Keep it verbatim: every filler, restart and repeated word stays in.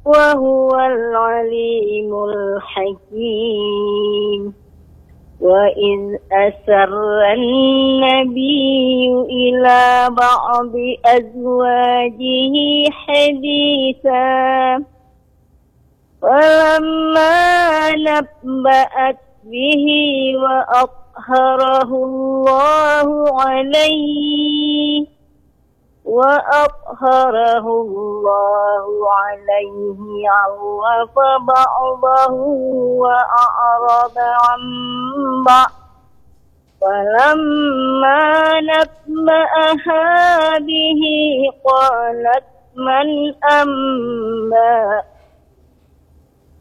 وهو العليم الحكيم. وإذ أسر النبي إلى بعض أزواجه حديثا فلما نبأت به وأظهره الله عليه وأظهره الله عليه عرف بعضه وأعرض عن بعض فلما نبأها به قالت من أنبأك